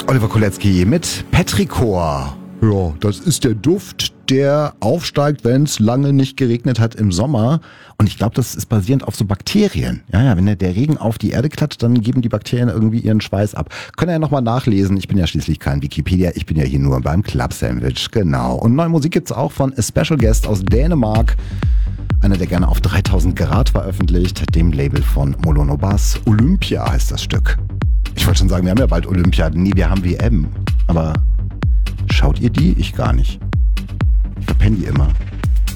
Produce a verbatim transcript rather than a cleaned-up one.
Oliver Kolecki mit Petrichor. Ja, das ist der Duft, der aufsteigt, wenn es lange nicht geregnet hat im Sommer. Und ich glaube, das ist basierend auf so Bakterien. Ja, ja, wenn der, der Regen auf die Erde klatscht, dann geben die Bakterien irgendwie ihren Schweiß ab. Könnt ihr ja nochmal nachlesen. Ich bin ja schließlich kein Wikipedia. Ich bin ja hier nur beim Club Sandwich. Genau. Und neue Musik gibt's auch von A Special Guest aus Dänemark. Einer, der gerne auf dreitausend Grad veröffentlicht. Dem Label von Molono Bass. Olympia heißt das Stück. Ich wollte schon sagen, wir haben ja bald Olympia. Nee, wir haben W M. Aber schaut ihr die? Ich gar nicht. Ich verpenne die immer.